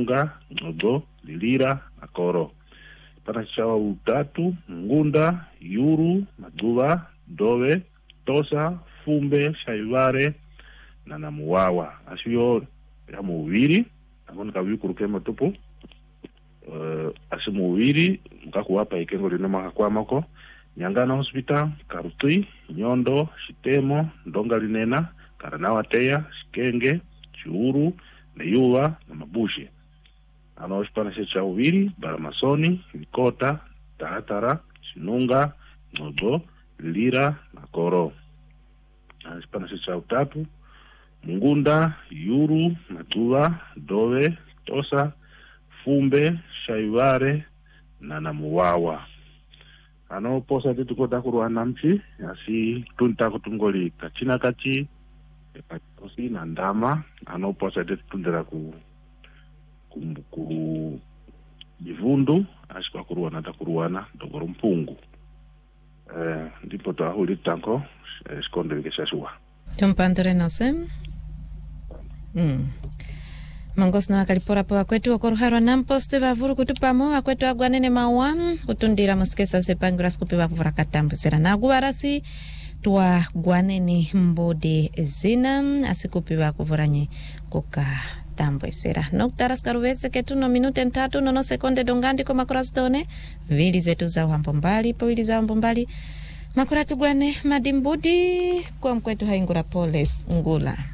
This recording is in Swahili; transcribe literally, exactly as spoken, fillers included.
Chinunga, Ngogo, Lilira na Koro. Pana chawa utatu, Ngunda, Yuru, Maduva, Dove, Tosa, Fumbe, Shaivare na Namuwawa. Asiyo ya muviri, akoni kawi kurukema tupu. Uh, asi muviri, mkaku wapa ikengo linoma kwa mako. Nyangana Hospital, Karutui, Nyondo, Shitemo, Ndonga Linena, Karanawateya, Shikenge, Chiuru, Neyuwa na Mabushi. Ano hospitali se cha uviri, Baramasoni, Nikota, Tahatara, Chinunga, Ngogo, Lira na Koro. Ano hospitali se cha utatu, Mungunda, Yuru, Matuva, Dove, Tosa, Fumbe, Shaivare na Namuwawa. Ano posa tetu kota kuruana mchi, asi tunta kutungoli kachina kachi, epatosi na ndama. Ano posa tetu tundera ku ku, ku jivundu, ashikwa kuruana ta kuruana, dogoro mpungu. Eh, ndipo toa huli tanko, eh, skonde wike shashua. Tumpandore nose? Mm. Mangos na wakalipora pa wakwetu wakoruharwa namposte vavuru kutupamo wakwetu agwanene mawa kutundira musikesa sepangira skupi wakuvura katambu sera na guwarasi tuwa gwanene mbode zina asikupi wakuvuranye kuka tambu sera noktaras karuveze ketu no minute ntatu no no sekonde dongandi kwa makurastone vili zetu za wambombali po vili za wambombali makuratu gwane madimbudi kwa mkwetu haingura poles ngula.